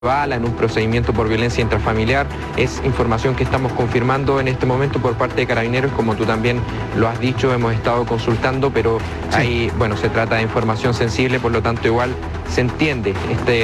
bala en un procedimiento por violencia intrafamiliar. Es información que estamos confirmando en este momento por parte de Carabineros, como tú también lo has dicho, hemos estado consultando, pero ahí, bueno, se trata de información sensible, por lo tanto igual se entiende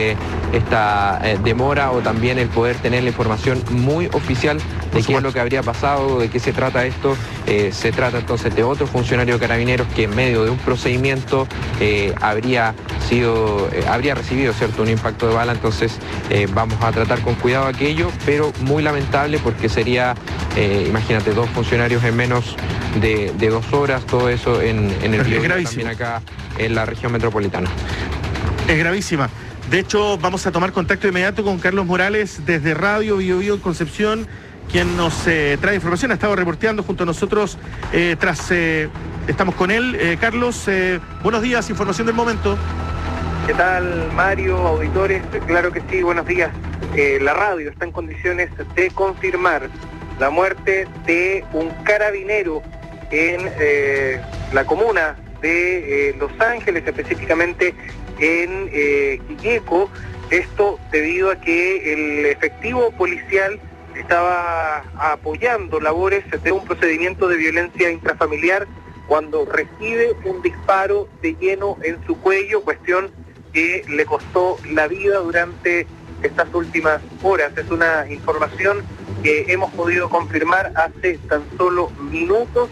esta demora o también el poder tener la información muy oficial de qué es lo que habría pasado, de qué se trata esto. Se trata entonces de otro funcionario de Carabineros que en medio de un procedimiento habría recibido, ¿cierto?, un impacto de bala. Entonces vamos a tratar con cuidado aquello, pero muy lamentable porque sería, imagínate, 2 funcionarios en menos de 2 horas, todo eso en el Biobío, también acá en la región metropolitana. Es gravísima. De hecho, vamos a tomar contacto inmediato con Carlos Morales desde Radio Biobío en Concepción, quien nos trae información. Ha estado reporteando junto a nosotros estamos con él. Carlos, buenos días, información del momento. ¿Qué tal, Mario, auditores? Claro que sí, buenos días. La radio está en condiciones de confirmar la muerte de un carabinero en la comuna de Los Ángeles, específicamente en Quilleco. Esto debido a que el efectivo policial estaba apoyando labores de un procedimiento de violencia intrafamiliar cuando recibe un disparo de lleno en su cuello, cuestión que le costó la vida durante estas últimas horas. Es una información que hemos podido confirmar hace tan solo minutos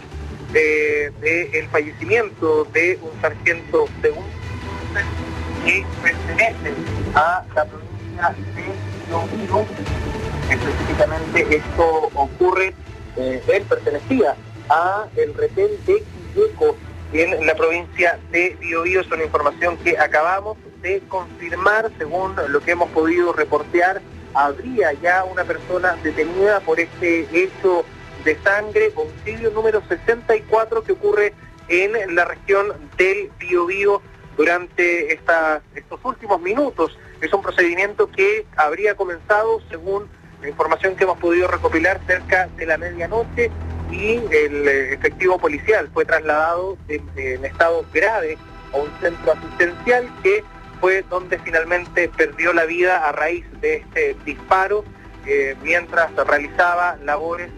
del fallecimiento de un sargento segundo que pertenece a la provincia de Biobío. Específicamente esto ocurre, él pertenecía a el retén de Quilleco en la provincia de Biobío. Es una información que acabamos de confirmar. Según lo que hemos podido reportear, habría ya una persona detenida por este hecho de sangre, homicidio número 64 que ocurre en la región del Biobío durante estos últimos minutos. Es un procedimiento que habría comenzado, según la información que hemos podido recopilar, cerca de la medianoche, y el efectivo policial fue trasladado en estado grave a un centro asistencial, que fue donde finalmente perdió la vida a raíz de este disparo, mientras realizaba labores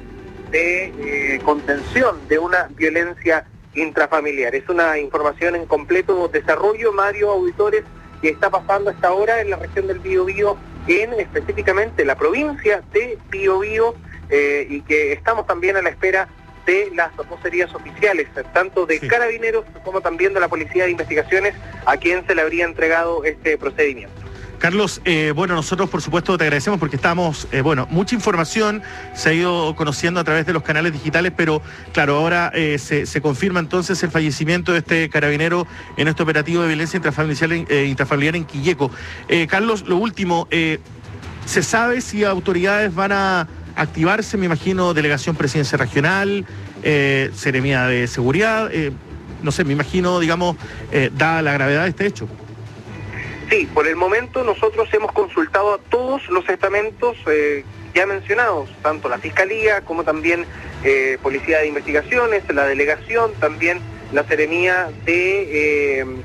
de contención de una violencia intrafamiliar. Es una información en completo desarrollo, Mario, auditores, que está pasando hasta ahora en la región del Biobío, en específicamente la provincia de Biobío, y que estamos también a la espera de las vocerías oficiales, tanto de Carabineros como también de la Policía de Investigaciones, a quien se le habría entregado este procedimiento. Carlos, bueno, nosotros por supuesto te agradecemos porque estamos, mucha información se ha ido conociendo a través de los canales digitales, pero claro, ahora se confirma entonces el fallecimiento de este carabinero en este operativo de violencia intrafamiliar en Quilleco. Carlos, lo último, ¿se sabe si autoridades van a activarse? Me imagino delegación presidencia regional, seremía de seguridad, no sé, me imagino, digamos, dada la gravedad de este hecho. Sí, por el momento nosotros hemos consultado a todos los estamentos ya mencionados, tanto la Fiscalía como también Policía de Investigaciones, la Delegación, también la Seremía de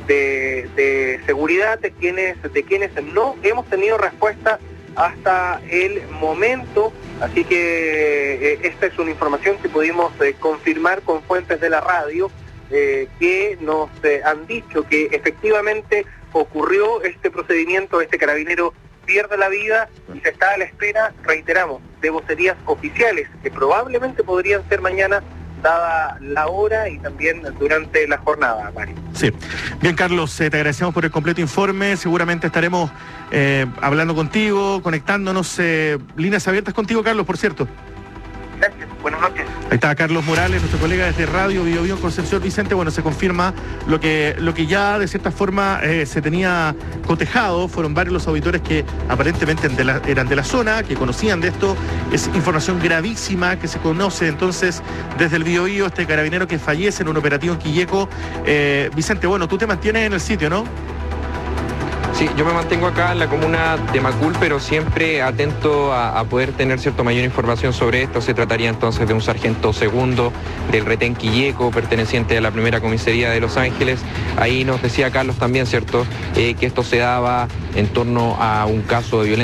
Seguridad, de quienes no hemos tenido respuesta hasta el momento. Así que esta es una información que pudimos confirmar con fuentes de la radio, que nos han dicho que efectivamente ocurrió este procedimiento, este carabinero pierde la vida y se está a la espera, reiteramos, de vocerías oficiales que probablemente podrían ser mañana, dada la hora y también durante la jornada, Mario. Sí. Bien, Carlos, te agradecemos por el completo informe. Seguramente estaremos hablando contigo, conectándonos, líneas abiertas contigo, Carlos, por cierto. Gracias, buenas noches. Ahí está Carlos Morales, nuestro colega desde Radio Biobío en Concepción. Vicente, bueno, se confirma lo que ya de cierta forma se tenía cotejado. Fueron varios los auditores que aparentemente eran de la zona, que conocían de esto. Es información gravísima que se conoce entonces desde el Biobío, este carabinero que fallece en un operativo en Quilleco. Vicente, bueno, tú te mantienes en el sitio, ¿no? Sí, yo me mantengo acá en la comuna de Macul, pero siempre atento a poder tener mayor información sobre esto. Se trataría entonces de un sargento segundo del retén Quilleco, perteneciente a la primera comisaría de Los Ángeles. Ahí nos decía Carlos también, ¿cierto?, que esto se daba en torno a un caso de violencia